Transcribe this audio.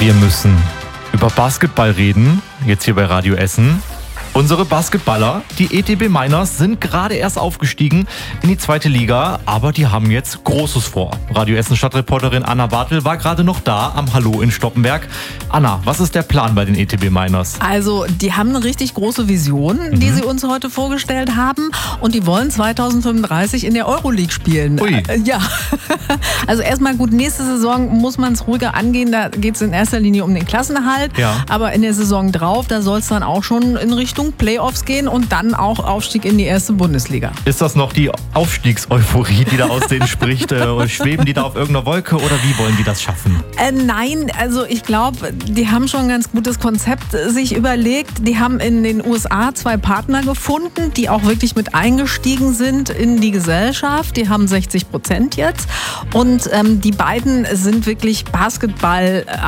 Wir müssen über Basketball reden, jetzt hier bei Radio Essen. Unsere Basketballer, die ETB Miners, sind gerade erst aufgestiegen in die 2. Liga, aber die haben jetzt Großes vor. Radio Essen Stadtreporterin Anna Bartel war gerade noch da am Hallo in Stoppenberg. Anna, was ist der Plan bei den ETB Miners? Also, die haben eine richtig große Vision, die sie uns heute vorgestellt haben, und die wollen 2035 in der Euroleague spielen. Ui. Ja, also erstmal gut, nächste Saison muss man es ruhiger angehen, da geht es in erster Linie um den Klassenerhalt, Ja. aber in der Saison drauf, da soll es dann auch schon in Richtung Playoffs gehen und dann auch Aufstieg in die 1. Bundesliga. Ist das noch die Aufstiegseuphorie, die da aus denen spricht? Schweben die da auf irgendeiner Wolke oder wie wollen die das schaffen? Nein, also ich glaube, die haben schon ein ganz gutes Konzept sich überlegt. Die haben in den USA 2 Partner gefunden, die auch wirklich mit eingestiegen sind in die Gesellschaft. Die haben 60% jetzt und die beiden sind wirklich Basketball